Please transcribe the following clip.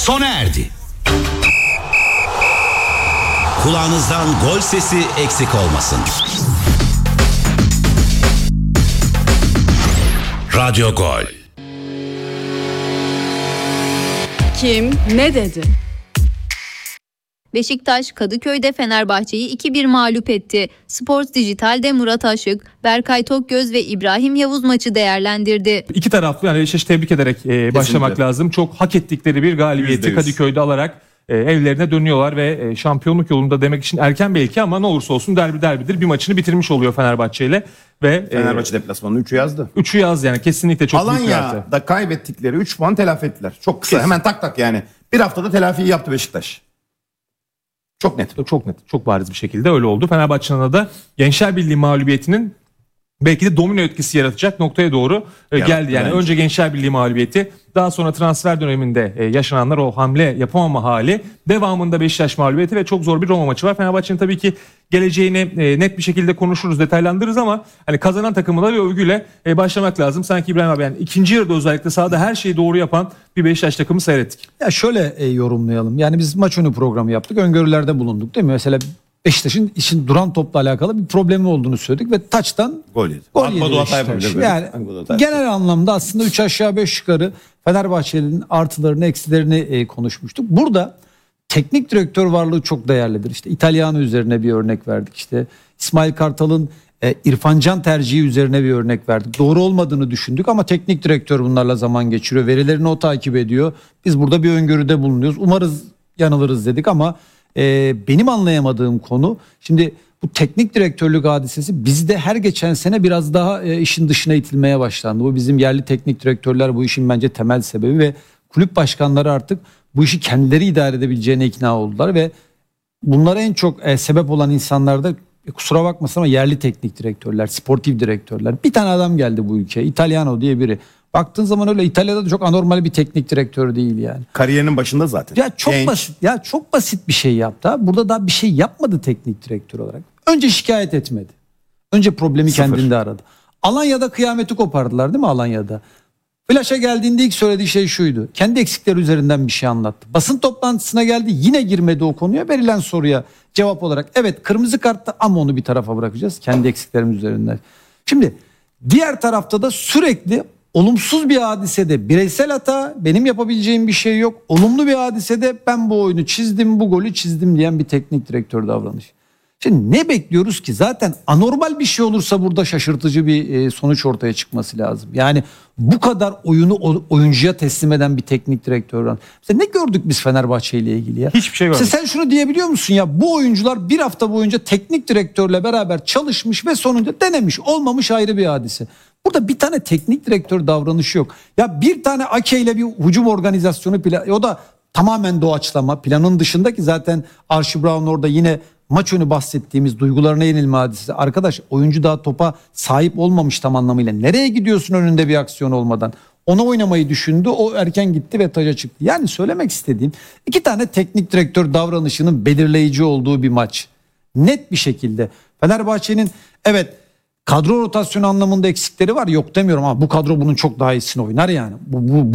sona erdi. Kulağınızdan gol sesi eksik olmasın. Radyo Gol. Kim ne dedi? Beşiktaş Kadıköy'de Fenerbahçe'yi 2-1 mağlup etti. Sports Dijital'de Murat Aşık, Berkay Tokgöz ve İbrahim Yavuz maçı değerlendirdi. İki taraflı yani Beşiktaş'ı tebrik ederek başlamak lazım. Çok hak ettikleri bir galibiyeti %100. Kadıköy'de alarak evlerine dönüyorlar ve şampiyonluk yolunda demek için erken belki ama ne olursa olsun derbidir. Bir maçını bitirmiş oluyor Fenerbahçe ile. Ve Fenerbahçe deplasmanını 3'ü yazdı. 3'ü yaz yani kesinlikle çok büyük bir artı. Alanya'da kaybettikleri 3 puan telafi ettiler. Çok kısa hemen tak yani. Bir haftada telafiyi yaptı Beşiktaş. Çok net. Çok net, çok bariz bir şekilde öyle oldu. Fenerbahçe'nin de Gençler Birliği mağlubiyetinin belki de domino etkisi yaratacak noktaya doğru geldi. Yani bence. önce Gençler Birliği mağlubiyeti, daha sonra transfer döneminde yaşananlar, o hamle yapamama hali, devamında Beşiktaş mağlubiyeti ve çok zor bir Roma maçı var. Fenerbahçe'nin tabii ki geleceğini net bir şekilde konuşuruz, detaylandırırız ama hani kazanan takımına bir övgüyle başlamak lazım. Sanki İbrahim abi yani ikinci yarıda özellikle sahada her şeyi doğru yapan bir Beşiktaş takımı seyrettik. Ya şöyle yorumlayalım. Yani biz maç önü programı yaptık. Öngörülerde bulunduk değil mi? Mesela Beşiktaş'ın işin duran topla alakalı bir problemi olduğunu söyledik ve taçtan Gol yedi. gol yedi Atmadı, hata Beşiktaş. yapabilir. Yani Atmadı, hata genel anlamda aslında 3 aşağı 5 yukarı Fenerbahçe'nin artılarını eksilerini konuşmuştuk. Burada teknik direktör varlığı çok değerlidir. İşte İtalyan üzerine bir örnek verdik. İşte İsmail Kartal'ın İrfan Can tercihi üzerine bir örnek verdik. Doğru olmadığını düşündük ama teknik direktör bunlarla zaman geçiriyor. Verilerini o takip ediyor. Biz burada bir öngörüde bulunuyoruz. Umarız yanılırız dedik ama benim anlayamadığım konu şimdi bu teknik direktörlük hadisesi bizde her geçen sene biraz daha işin dışına itilmeye başlandı. Bu bizim yerli teknik direktörler bu işin bence temel sebebi ve kulüp başkanları artık bu işi kendileri idare edebileceğine ikna oldular ve bunlara en çok sebep olan insanlar da kusura bakmasın ama yerli teknik direktörler, sportif direktörler. Bir tane adam geldi bu ülkeye, Italiano diye biri. Baktığın zaman öyle İtalya'da da çok anormal bir teknik direktör değil yani. Kariyerinin başında zaten. Ya çok Genç. basit. Ya çok basit bir şey yaptı. Burada daha bir şey yapmadı teknik direktör olarak. Önce şikayet etmedi. Önce problemi kendinde aradı. Alanya'da kıyameti kopardılar değil mi Alanya'da? Flaş'a geldiğinde ilk söylediği şey şuydu. Kendi eksikleri üzerinden bir şey anlattı. Basın toplantısına geldi, yine girmedi o konuya. Verilen soruya cevap olarak evet kırmızı kartta ama onu bir tarafa bırakacağız. Kendi eksiklerimiz üzerinden. Şimdi diğer tarafta da sürekli olumsuz bir hadisede bireysel hata, benim yapabileceğim bir şey yok. Olumlu bir hadisede ben bu oyunu çizdim, bu golü çizdim diyen bir teknik direktör davranışı. Şimdi ne bekliyoruz ki? Zaten anormal bir şey olursa burada şaşırtıcı bir sonuç ortaya çıkması lazım. Yani bu kadar oyunu oyuncuya teslim eden bir teknik direktör. Mesela ne gördük biz Fenerbahçe ile ilgili ya? Hiçbir şey görmedik. Sen şunu diyebiliyor musun ya? Bu oyuncular bir hafta boyunca teknik direktörle beraber çalışmış ve sonunda denemiş. Olmamış ayrı bir hadise. Burada bir tane teknik direktör davranışı yok. Ya bir tane Ake ile bir hücum organizasyonu o da tamamen doğaçlama. Planın dışındaki zaten Archie Brown orada yine maç önü bahsettiğimiz duygularına yenilme hadisesi. Arkadaş oyuncu daha topa sahip olmamış tam anlamıyla. Nereye gidiyorsun önünde bir aksiyon olmadan? Ona oynamayı düşündü. O erken gitti ve taca çıktı. Yani söylemek istediğim iki tane teknik direktör davranışının belirleyici olduğu bir maç. Net bir şekilde. Fenerbahçe'nin evet kadro rotasyonu anlamında eksikleri var. Yok demiyorum ama bu kadro bunun çok daha iyisini oynar yani. Bu